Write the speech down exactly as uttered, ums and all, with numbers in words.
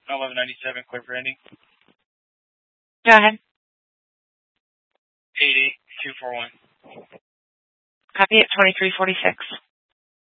eleven ninety-seven, clear for ending. Go ahead. eight eight two four one. Copy at twenty-three forty-six.